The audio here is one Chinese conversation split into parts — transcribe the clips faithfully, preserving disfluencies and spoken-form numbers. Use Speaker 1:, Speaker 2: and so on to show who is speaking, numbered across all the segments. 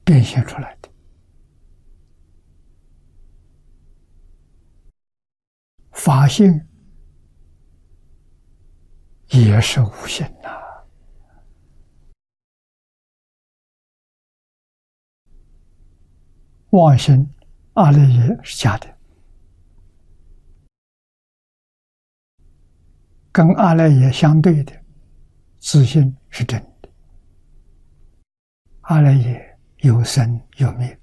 Speaker 1: 变现出来的。法性也是无形呐、啊。妄心阿赖耶是假的，跟阿赖耶相对的自性是真的。阿赖耶有生有灭，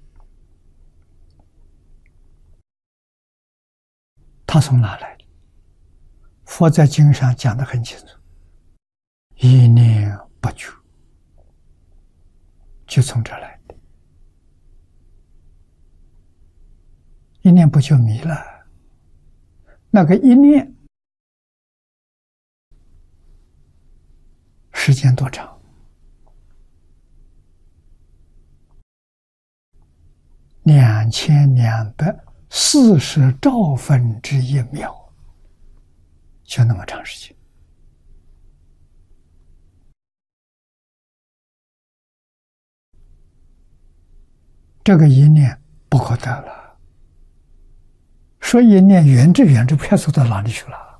Speaker 1: 它从哪来的？佛在经上讲得很清楚，一念不觉，就从这来的。一念不就迷了？那个一念时间多长？两千两百四十兆分之一秒。就那么长时间，这个一念不可得了。说一念远之远之，不要走到哪里去了。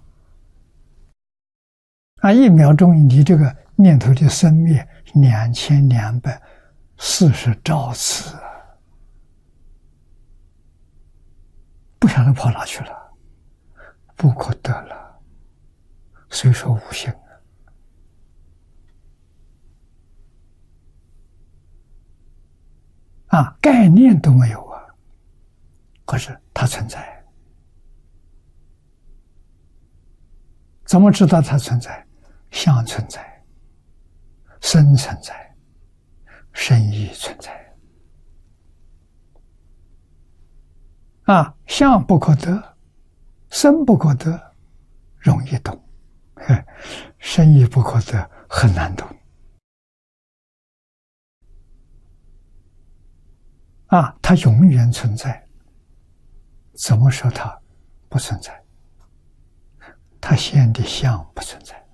Speaker 1: 啊，一秒钟你这个念头的生灭两千两百四十兆次，不晓得跑哪去了，不可得了。虽说无形啊，啊，概念都没有啊，可是它存在。怎么知道它存在？相存在，身存在，身意存在。啊，相不可得，身不可得，容易懂。身意不可得，很难懂。啊，它永远存在，怎么说它不存在？它现的相不存在。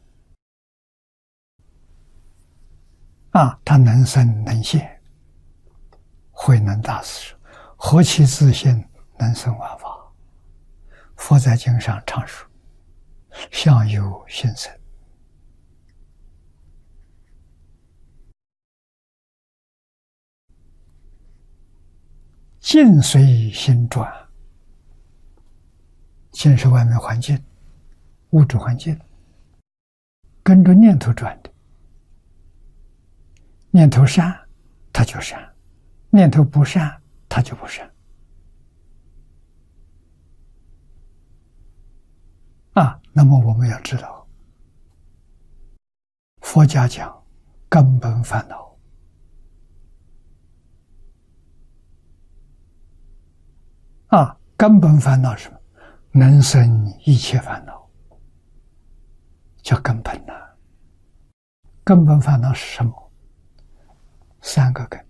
Speaker 1: 啊，它能生能现。慧能大师说：“何其自性，能生万法。”佛在经上常说：“相由心生。”境随心转，境是外面环境，物质环境，跟着念头转的。念头善，它就善；念头不善，它就不善。啊，那么我们要知道，佛家讲根本烦恼。啊，根本烦恼是什么？能生一切烦恼，叫根本呐、啊。根本烦恼是什么？三个根：